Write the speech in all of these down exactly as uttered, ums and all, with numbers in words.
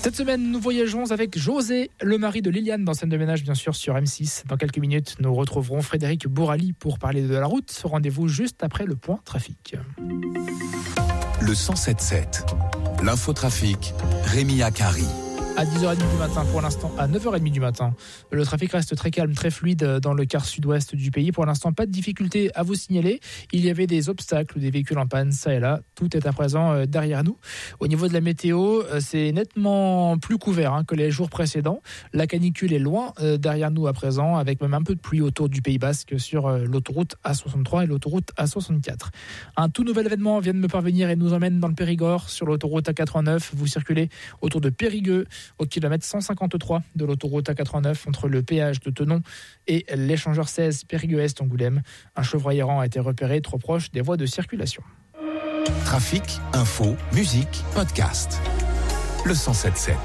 Cette semaine, nous voyageons avec José, le mari de Liliane, dans Scène de ménage, bien sûr, sur M six. Dans quelques minutes, nous retrouverons Frédéric Bourali pour parler de la route. Rendez-vous juste après le point trafic. Le cent sept sept, l'infotrafic, Rémi Akari. À dix heures trente du matin, pour l'instant, à neuf heures trente du matin. Le trafic reste très calme, très fluide dans le quart sud-ouest du pays. Pour l'instant, pas de difficulté à vous signaler. Il y avait des obstacles ou des véhicules en panne, ça et là. Tout est à présent derrière nous. Au niveau de la météo, c'est nettement plus couvert hein, que les jours précédents. La canicule est loin derrière nous à présent, avec même un peu de pluie autour du Pays Basque sur l'autoroute A soixante-trois et l'autoroute A soixante-quatre. Un tout nouvel événement vient de me parvenir et nous emmène dans le Périgord sur l'autoroute A quatre-vingt-neuf. Vous circulez autour de Périgueux, au kilomètre cent cinquante-trois de l'autoroute A quatre-vingt-neuf entre le péage de Tenon et l'échangeur seize Périgueux-Est Angoulême. Un chevreuil errant a été repéré trop proche des voies de circulation. Trafic, info, musique, podcast. Le cent sept sept.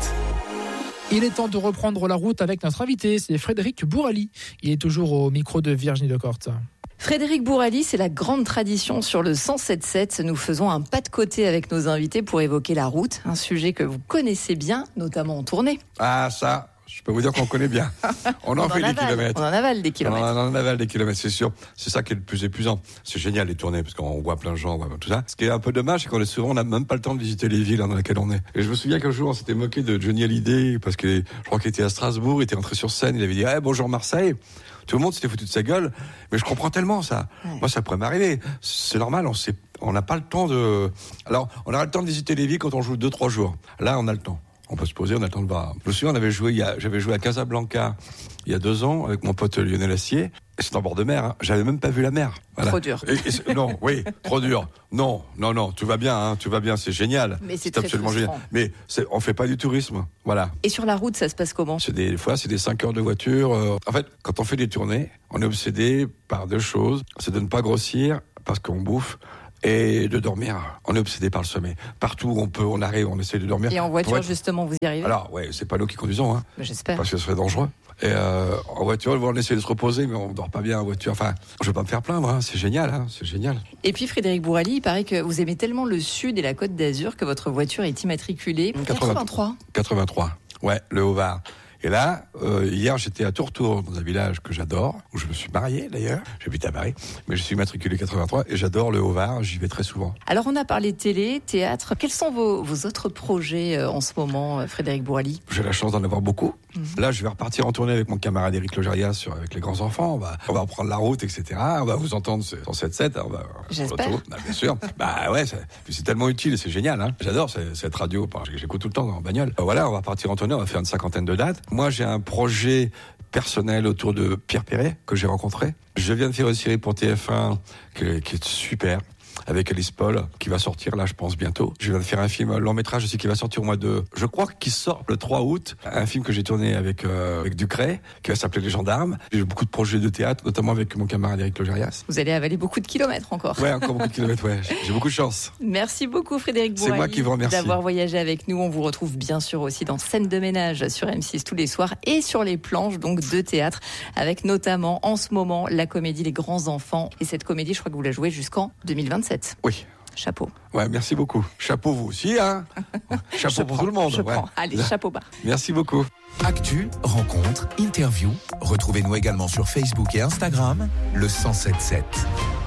Il est temps de reprendre la route avec notre invité, c'est Frédéric Bourali. Il est toujours au micro de Virginie Decorte. Frédéric Bourali, c'est la grande tradition sur le cent sept sept. Nous faisons un pas de côté avec nos invités pour évoquer la route, un sujet que vous connaissez bien, notamment en tournée. Ah ça, je peux vous dire qu'on connaît bien. On en on fait en des kilomètres. On en avale des kilomètres. On en avale des kilomètres, c'est sûr. C'est ça qui est le plus épuisant. C'est génial les tournées parce qu'on voit plein de gens, on voit tout ça. Ce qui est un peu dommage, c'est qu'on est souvent, on n'a même pas le temps de visiter les villes dans lesquelles on est. Et je me souviens qu'un jour, on s'était moqué de Johnny Hallyday parce que je crois qu'il était à Strasbourg, il était rentré sur scène, il avait dit hey, bonjour Marseille. Tout le monde s'était foutu de sa gueule, mais je comprends tellement ça. Ouais. Moi, ça pourrait m'arriver. C'est normal, on sait, on n'a pas le temps de. Alors, on a le temps de visiter les villes quand on joue deux, trois jours. Là, on a le temps. On peut se poser, on a le temps de voir. Je me souviens, on avait joué, il y a, j'avais joué à Casablanca il y a deux ans avec mon pote Lionel Assier. Et c'est en bord de mer. Hein. J'avais même pas vu la mer. Voilà. Trop dur. Et, et non, oui, trop dur. Non, non, non, tout va bien, hein, tout va bien, c'est génial. Mais c'est, c'est très absolument frustrant. génial. Mais c'est, on fait pas du tourisme, voilà. Et sur la route, ça se passe comment ? C'est des, des fois, c'est des cinq heures de voiture. Euh, en fait, quand on fait des tournées, on est obsédé par deux choses. C'est de ne pas grossir parce qu'on bouffe. Et de dormir. On est obsédé par le sommeil. Partout où on peut, on arrive, on essaie de dormir. Et en voiture, être... justement, vous y arrivez ? Alors, ouais, c'est pas nous qui conduisons, hein. Mais j'espère. Parce que ce serait dangereux. Et euh, en voiture, on essaie de se reposer, mais on dort pas bien en voiture. Enfin, je vais pas me faire plaindre, hein. C'est génial, hein. C'est génial. Et puis, Frédéric Bourali, il paraît que vous aimez tellement le Sud et la Côte d'Azur que votre voiture est immatriculée. quatre-vingt-trois. quatre-vingt-trois. Ouais, le Haut-Var. Et là, euh, hier, j'étais à Tourtour, dans un village que j'adore, où je me suis marié d'ailleurs. J'habite à Paris, mais je suis matriculé quatre-vingt-trois et j'adore le Haut-Var, j'y vais très souvent. Alors, on a parlé télé, théâtre. Quels sont vos, vos autres projets euh, en ce moment, Frédéric Bourali ? J'ai la chance d'en avoir beaucoup. Mmh. Là, je vais repartir en tournée avec mon camarade Éric Logérias sur avec les grands enfants. On va, on va reprendre la route, et cetera. On va vous entendre sur sept sept. On va, J'espère. Bah, bien sûr. Bah ouais, c'est, c'est tellement utile et c'est génial. Hein. J'adore cette, cette radio. J'écoute tout le temps en bagnole. Euh, voilà, on va partir en tournée. On va faire une cinquantaine de dates. Moi, j'ai un projet personnel autour de Pierre Perret que j'ai rencontré. Je viens de faire une série pour T F un qui, qui est super. Avec Alice Paul, qui va sortir là, je pense, bientôt. Je viens de faire un film long métrage aussi qui va sortir au mois de... Je crois qu'il sort le trois août. Un film que j'ai tourné avec, euh, avec Ducret, qui va s'appeler Les Gendarmes. J'ai beaucoup de projets de théâtre, notamment avec mon camarade Éric Logérias. Vous allez avaler beaucoup de kilomètres encore. Ouais, encore beaucoup de kilomètres, ouais. J'ai beaucoup de chance. Merci beaucoup, Frédéric Bourali. C'est moi qui vous remercie. D'avoir voyagé avec nous. On vous retrouve bien sûr aussi dans Scène de ménage sur M six tous les soirs et sur les planches donc de théâtre, avec notamment en ce moment la comédie Les Grands Enfants. Et cette comédie, je crois que vous la jouez jusqu'en deux mille vingt-sept. Oui. Chapeau. Ouais, merci beaucoup. Chapeau vous aussi, hein. Chapeau je pour prends, tout le monde. Je ouais. prends. Allez, chapeau bas. Merci beaucoup. Actu, rencontres, interviews. Retrouvez-nous également sur Facebook et Instagram, le cent sept sept.